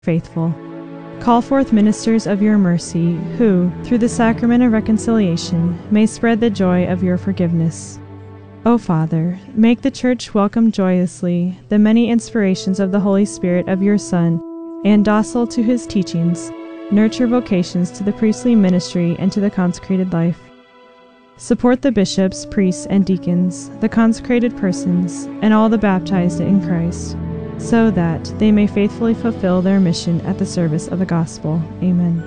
faithful. Call forth ministers of your mercy, who, through the sacrament of reconciliation, may spread the joy of your forgiveness. O Father, make the Church welcome joyously the many inspirations of the Holy Spirit of your Son, and docile to his teachings, nurture vocations to the priestly ministry and to the consecrated life. Support the bishops, priests, and deacons, the consecrated persons, and all the baptized in Christ, so that they may faithfully fulfill their mission at the service of the gospel. Amen.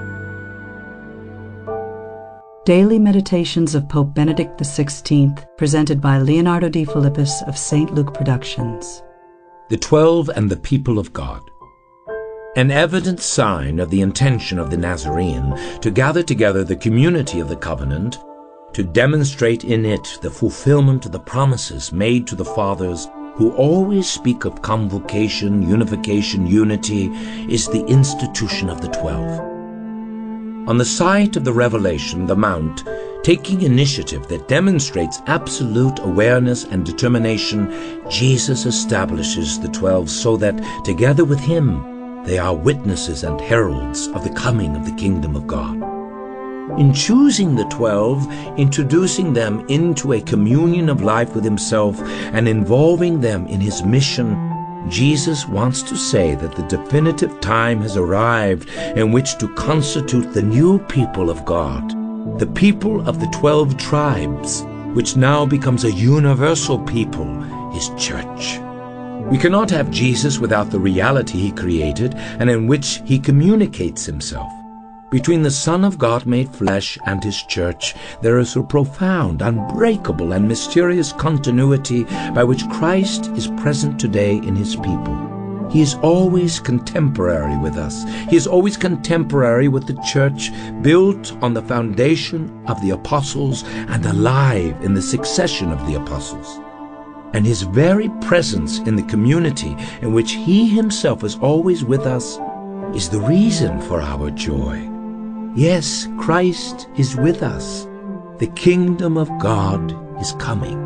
Daily Meditations of Pope Benedict XVI, presented by Leonardo D. Philippus of St. Luke Productions. The 12 and the People of God. An evident sign of the intention of the Nazarene to gather together the community of the covenant, to demonstrate in it the fulfillment of the promises made to the fathers who always speak of convocation, unification, unity, is the institution of the 12. On the site of the Revelation, the Mount, taking initiative that demonstrates absolute awareness and determination, Jesus establishes the 12 so that, together with him, they are witnesses and heralds of the coming of the kingdom of God. In choosing the 12, introducing them into a communion of life with himself and involving them in his mission, Jesus wants to say that the definitive time has arrived in which to constitute the new people of God, the people of the 12 tribes, which now becomes a universal people, his church. We cannot have Jesus without the reality he created and in which he communicates himself. Between the Son of God made flesh and his church, there is a profound, unbreakable, and mysterious continuity by which Christ is present today in his people. He is always contemporary with us. He is always contemporary with the church, built on the foundation of the apostles and alive in the succession of the apostles. And his very presence in the community in which he himself is always with us is the reason for our joy. Yes, Christ is with us. The kingdom of God is coming.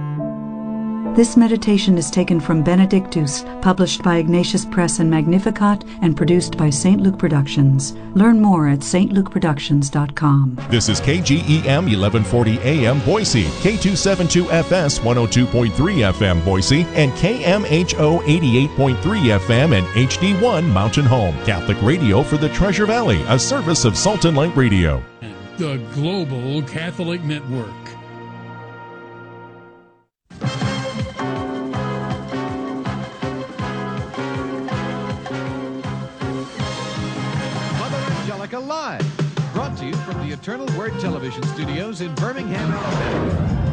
This meditation is taken from Benedictus, published by Ignatius Press and Magnificat, and produced by St. Luke Productions. Learn more at stlukeproductions.com. This is KGEM 1140 AM Boise, K272FS 102.3 FM Boise, and KMHO 88.3 FM and HD1 Mountain Home. Catholic radio for the Treasure Valley, a service of Salt and Light Radio. The Global Catholic Network. Live, brought to you from the Eternal Word Television Studios in Birmingham, Alabama.